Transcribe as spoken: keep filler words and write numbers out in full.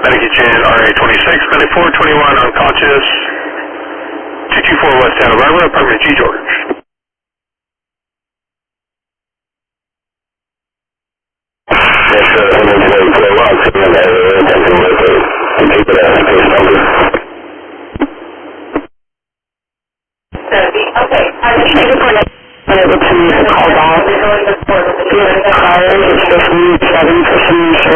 Medic Chan, R A twenty-six, ninety-four twenty-one, unconscious. two two four West Santa Barbara, apartment G George. Yes, sir, I'm going to go to the lock, so I'm going to have a attention with it. And keep it as a case number. Okay, I just need to point out that it was a call back. Yes, cars, it's just one seven for some